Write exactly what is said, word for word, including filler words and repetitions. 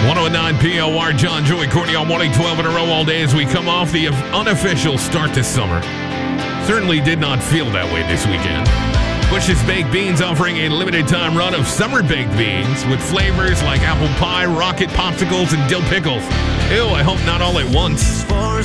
one oh nine P O R, John, Joey, Courtney on morning, twelve in a row all day as we come off the unofficial start to summer. Certainly did not feel that way this weekend. Bush's Baked Beans offering a limited time run of summer baked beans with flavors like apple pie, rocket popsicles, and dill pickles. Ew, I hope not all at once.